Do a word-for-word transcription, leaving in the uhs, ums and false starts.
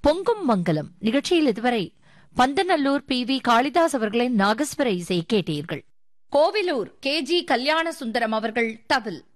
பொங்கும் மங்கலம் நிகழ்ச்சியில் இதுவரை பந்தநல்லூர் பி வி காளிதாஸ் அவர்களின் நாகஸ்வர இசை கேட்டீர்கள். கோவிலூர் கே ஜி கல்யாண சுந்தரம் அவர்கள் தவில்,